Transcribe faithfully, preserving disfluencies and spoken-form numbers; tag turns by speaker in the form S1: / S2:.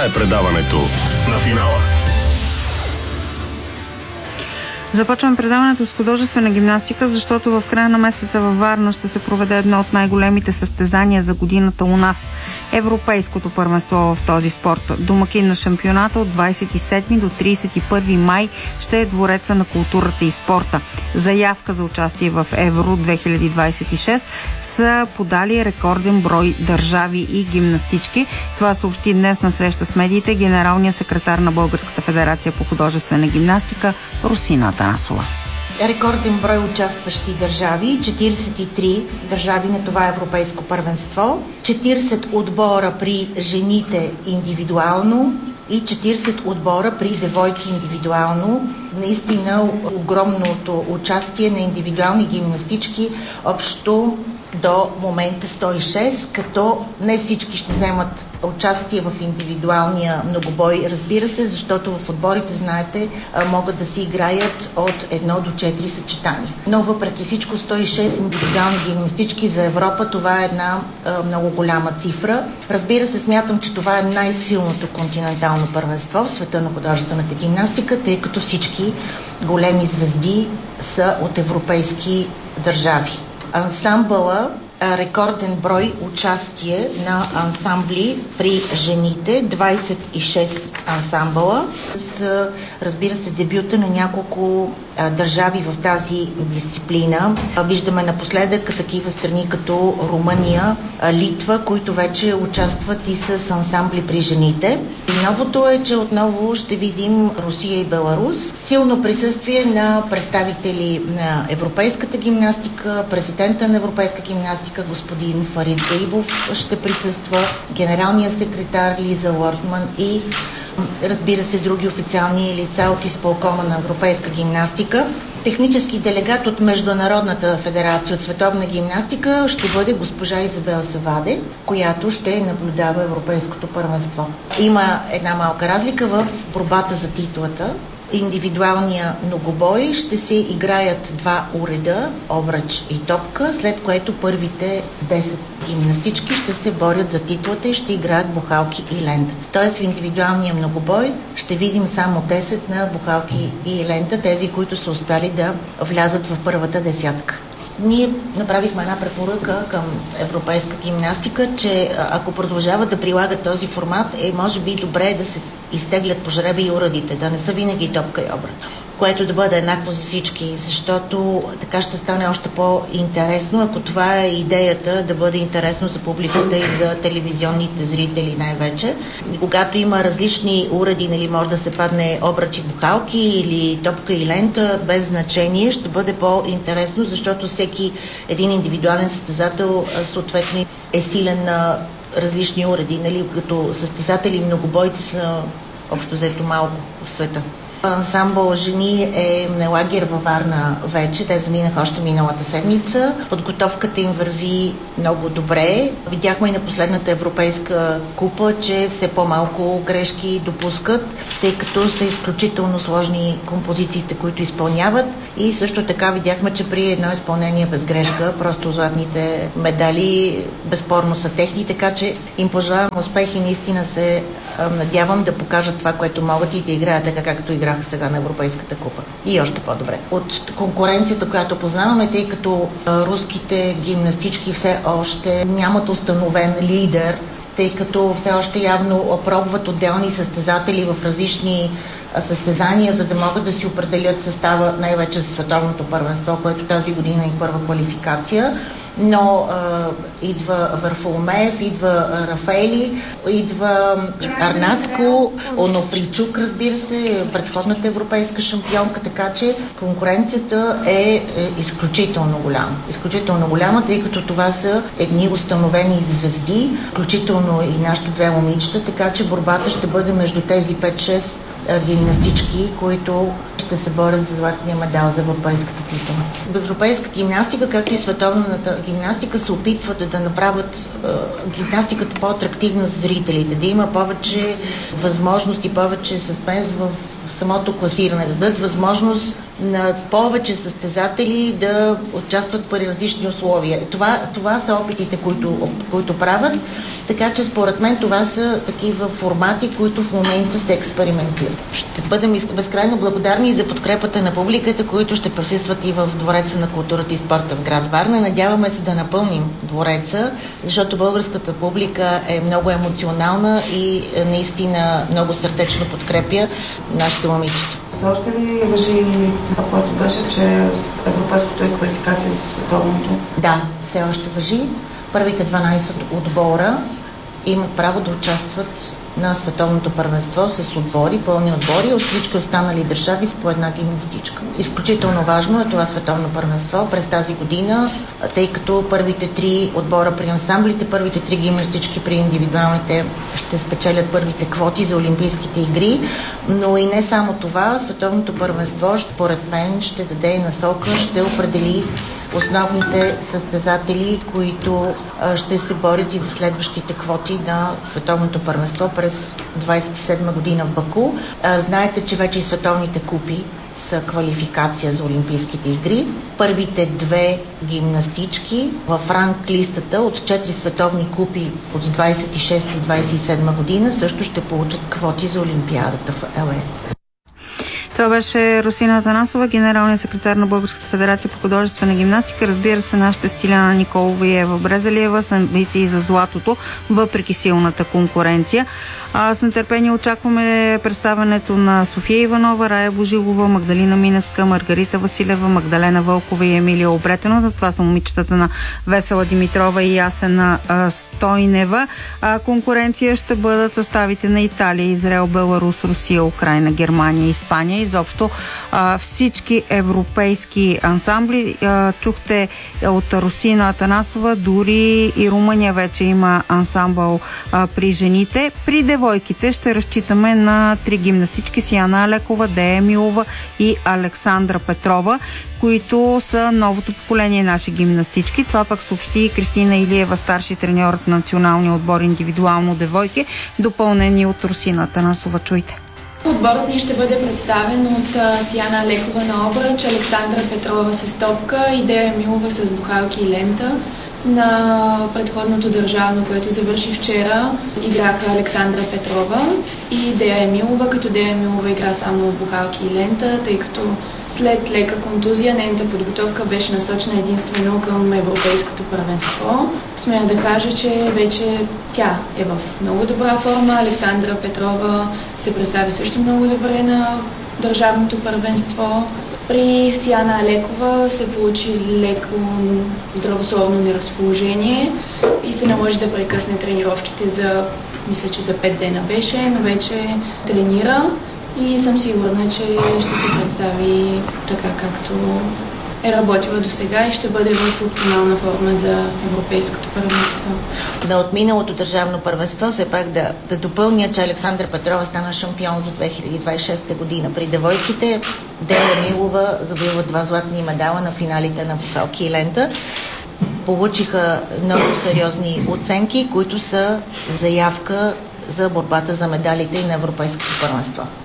S1: Това е предаването на финала.
S2: Започваме предаването с художествена гимнастика, защото в края на месеца във Варна ще се проведе едно от най-големите състезания за годината у нас – Европейското първенство в този спорт. Домакин на шампионата от двадесет и седми до тридесет и първи май ще е Двореца на културата и спорта. Заявка за участие в Евро две хиляди двадесет и шест са подали рекорден брой държави и гимнастички. Това съобщи днес на среща с медиите генералният секретар на Българската федерация по художествена гимнастика Русина Атанасова.
S3: Рекорден брой участващи държави, четиридесет и три държави на това европейско първенство, четиридесет отбора при жените индивидуално и четиридесет отбора при девойки индивидуално. Наистина огромното участие на индивидуални гимнастички, общо до момента сто и шест, като не всички ще вземат участие в индивидуалния многобой, разбира се, защото в отборите, знаете, могат да се играят от едно до четири съчетания. Но въпреки всичко сто и шест индивидуални гимнастички за Европа, това е една а, много голяма цифра. Разбира се, смятам, че това е най-силното континентално първенство в света на художествената гимнастика, тъй като всички големи звезди са от европейски държави. Ансамбъла, рекорден брой участие на ансамбли при жените, двадесет и шест ансамбъла, с, разбира се, дебюта на няколко а, държави в тази дисциплина. А, виждаме напоследък такива страни като Румъния, а, Литва, които вече участват и с ансамбли при жените. И новото е, че отново ще видим Русия и Беларус. Силно присъствие на представители на европейската гимнастика, президента на европейска гимнастика господин Фарид Гаибов ще присъства, генералният секретар Лиза Уортман и, разбира се, други официални лица от изпълкома на европейска гимнастика. Технически делегат от Международната федерация от световна гимнастика ще бъде госпожа Изабел Саваде, която ще наблюдава европейското първенство. Има една малка разлика в борбата за титлата. Индивидуалния многобой ще се играят два уреда, обръч и топка, след което първите десет гимнастички ще се борят за титлата и ще играят бухалки и лента. Тоест в индивидуалния многобой ще видим само десет на бухалки и лента, тези, които са успяли да влязат в първата десятка. Ние направихме една препоръка към европейска гимнастика, че ако продължават да прилагат този формат, е може би добре да се изтеглят по жребий и уредите, да не са винаги топка и обрат, което да бъде еднакво за всички, защото така ще стане още по-интересно, ако това е идеята, да бъде интересно за публиката и за телевизионните зрители най-вече. Когато има различни уреди, нали, може да се падне обръч и бухалки или топка и лента, без значение, ще бъде по-интересно, защото всеки един индивидуален състезател съответно е силен на различни уреди, нали, като състезатели и многобойци са общо взето малко в света. Ансамбъл жени е на лагер във Варна вече. Те заминаха още миналата седмица. Подготовката им върви много добре. Видяхме и на последната европейска купа, че все по-малко грешки допускат, тъй като са изключително сложни композициите, които изпълняват. И също така видяхме, че при едно изпълнение без грешка, просто златните медали безспорно са техни, така че им пожелавам успех и наистина се надявам да покажат това, което могат и да играят така, както играха сега на Европейската купа. И още по-добре. От конкуренцията, която познаваме, тъй като а, руските гимнастички все още нямат установен лидер, тъй като все още явно пробват отделни състезатели в различни състезания, за да могат да си определят състава най-вече за световното първенство, което тази година е първа квалификация. Но а, идва Варфоломеев, идва Рафаели, идва Арнаско, Онофрийчук, разбира се, предходната европейска шампионка, така че конкуренцията е, е изключително голяма. Изключително голяма, тъй като това са едни установени звезди, включително и нашите две момичета, така че борбата ще бъде между тези пет-шест гимнастички, които ще се борят за златния медал за европейската титла. В европейска гимнастика, както и световната гимнастика, се опитват да направят е, гимнастиката по-атрактивна за зрителите, да има повече възможности, повече съспенс в самото класиране, да дадат възможност на повече състезатели да участват при различни условия. Това, това са опитите, които, които правят, така че според мен това са такива формати, които в момента се експериментират. Ще бъдем безкрайно благодарни и за подкрепата на публиката, които ще присъстват и в Двореца на културата и спорта в град Варна. Надяваме се да напълним двореца, защото българската публика е много емоционална и наистина много сърдечно подкрепя нашите момичета.
S2: Все още ли важи това, което беше, че европейското е квалификация за световното?
S3: Да, все още важи. Първите дванайсет отбора имат право да участват на световното първенство с отбори, пълни отбори от всички останали държави с по една гимнастичка. Изключително важно е това световно първенство през тази година, тъй като първите три отбора при ансамблите, първите три гимнастички при индивидуалните ще спечелят първите квоти за Олимпийските игри, но и не само това, световното първенство, според мен, ще даде насока, ще определи основните състезатели, които а, ще се борят и за следващите квоти на световното първенство през двайсет и седма година в Баку. А, знаете, че вече и световните купи са квалификация за Олимпийските игри. Първите две гимнастички в ранг листата от четири световни купи от двайсет и шеста и двайсет и седма година също ще получат квоти за Олимпиадата в Ел Ей.
S2: Това беше Русина Атанасова, генералният секретар на Българската федерация по художествена гимнастика. Разбира се, нашата Стиляна Николова и Ева Брезалиева с амбиции за златото, въпреки силната конкуренция. А с нетърпение очакваме представянето на София Иванова, Рая Божилова, Магдалина Миневска, Маргарита Василева, Магдалена Вълкова и Емилия Обретенова. Това са момичетата на Весела Димитрова и Ясена а, Стойнева. А, конкуренция ще бъдат съставите на Италия, Израел, Беларус, Русия, Украйна, Германия, Испания. Изобщо а, всички европейски ансамбли. А, чухте от Русина Атанасова, дори и Румъния вече има ансамбъл а, при жените. При девойките ще разчитаме на три гимнастички: Сияна Алекова, Дея Милова и Александра Петрова, които са новото поколение наши гимнастички. Това пък съобщи Кристина Илиева, старши треньорът на националния отбор индивидуално девойки, допълнени от Русина Атанасова. Чуйте.
S4: Отборът ни ще бъде представен от Сияна Алекова на обръч, Александра Петрова с топка и Дея Милова с бухалки и лента. На предходното държавно, което завърши вчера, играха Александра Петрова и Дея Емилова, като Дея Емилова игра само бухалки и лента, тъй като след лека контузия нейната подготовка беше насочена единствено към европейското първенство. Смея да кажа, че вече тя е в много добра форма. Александра Петрова се представи също много добре на държавното първенство. При Сияна Алекова се получи леко здравословно неразположение и се наложи да прекъсне тренировките за, мисля, че за пет дена беше, но вече тренира и съм сигурна, че ще се представи така, както е работила до сега и ще бъде в оптимална форма за европейското първенство.
S3: На отминалото държавно първенство, все пак да, да допълня, че Александра Петрова стана шампион за две хиляди двайсет и шеста година. При девойките Дея Милова завоюва два златни медала на финалите на бухалки и лента. Получиха много сериозни оценки, които са заявка за борбата за медалите и на европейското първенство.